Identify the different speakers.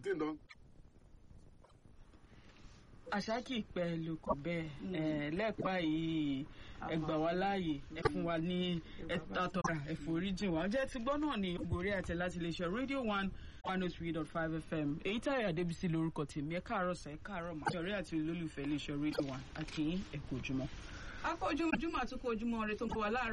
Speaker 1: 17 náà.
Speaker 2: àṣàkì pẹ̀lú kò bẹ́ẹ̀ lẹ́ẹ̀pá yìí ẹgbà wá láàyè ẹ fún wa ní ẹ̀tàtọ̀ra ẹ̀fọ́ríjìn wa jẹ́ ti gbọ́ náà ní ògbórí àti láti lè ṣe Radio 103.5 FM èyí Táyọ̀ Adébísí lórúkọ tèmi ẹ káàárọ̀ sẹ́ ẹ káàárọ̀ mà ṣọ̀rẹ́ àti olólùfẹ́ lè ṣe Radio 1 àti ẹ̀kọ́ ojúmọ́.
Speaker 3: a kó ojúmọ́ àtúkọ̀ ojúmọ́ rẹ tó ń bọ̀ wá láàárọ̀.